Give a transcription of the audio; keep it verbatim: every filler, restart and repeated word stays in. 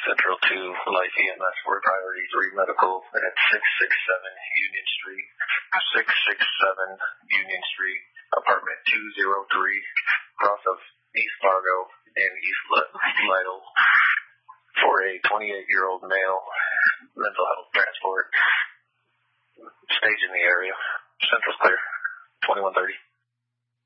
Central two, Life E M S for Priority three Medical at six six seven Union Street, six six seven Union Street, apartment two oh three, across of East Fargo and East Lytle, for a twenty-eight-year-old male mental health